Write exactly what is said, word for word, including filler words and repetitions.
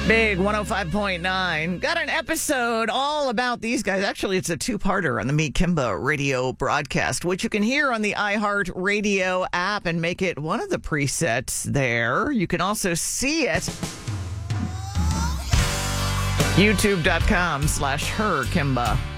Big one oh five point nine. Got an episode all about these guys. Actually, it's a two-parter on the Meet Kimba radio broadcast, which you can hear on the iHeartRadio app and make it one of the presets there. You can also see it. YouTube.com slash her Kimba.